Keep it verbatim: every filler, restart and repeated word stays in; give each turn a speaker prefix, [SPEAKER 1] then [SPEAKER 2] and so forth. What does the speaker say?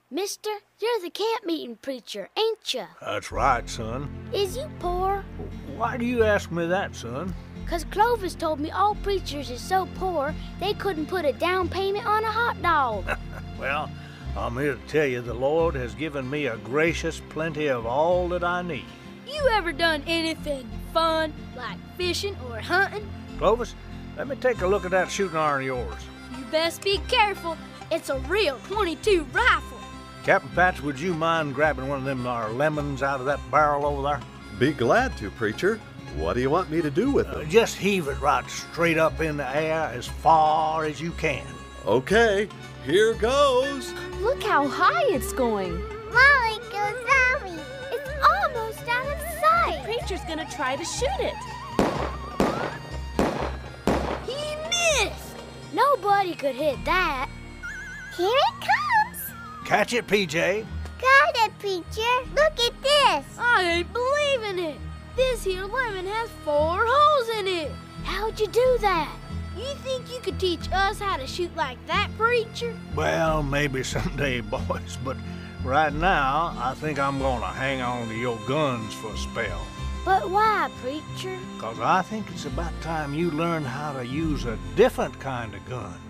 [SPEAKER 1] Mister, you're the camp meeting preacher, ain't ya?
[SPEAKER 2] That's right, son.
[SPEAKER 1] Is you poor?
[SPEAKER 2] Why do you ask me that, son?
[SPEAKER 1] 'Cause Clovis told me all preachers is so poor they couldn't put a down payment on a hot dog.
[SPEAKER 2] Well, I'm here to tell you the Lord has given me a gracious plenty of all that I need.
[SPEAKER 3] You ever done anything fun, like fishing or hunting?
[SPEAKER 2] Clovis, let me take a look at that shooting iron of yours.
[SPEAKER 3] You best be careful. It's a real twenty-two rifle.
[SPEAKER 2] Captain Patch, would you mind grabbing one of them our lemons out of that barrel over there?
[SPEAKER 4] Be glad to, preacher. What do you want me to do with
[SPEAKER 2] Uh,
[SPEAKER 4] them?
[SPEAKER 2] just heave it right straight up in the air as far as you can.
[SPEAKER 4] Okay, here goes.
[SPEAKER 5] Look how high it's going.
[SPEAKER 6] Molly goes Zowie. It's almost out of sight.
[SPEAKER 5] Preacher's gonna try to shoot it.
[SPEAKER 3] He missed.
[SPEAKER 1] Nobody could hit that.
[SPEAKER 6] Here it comes.
[SPEAKER 2] Catch it, P J.
[SPEAKER 6] Got it, preacher. Look at this.
[SPEAKER 3] I ain't believing it. This here lemon has four holes in it.
[SPEAKER 1] How'd you do that?
[SPEAKER 3] You think you could teach us how to shoot like that, preacher?
[SPEAKER 2] Well, maybe someday, boys, but right now, I think I'm gonna hang on to your guns for a spell.
[SPEAKER 1] But why, preacher?
[SPEAKER 2] 'Cause I think it's about time you learn how to use a different kind of gun.